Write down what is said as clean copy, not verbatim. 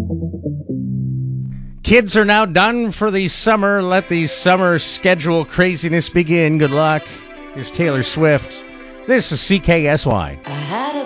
Kids are now done for the summer. Let the summer schedule craziness begin. Good luck. Here's Taylor Swift. This is CKSY.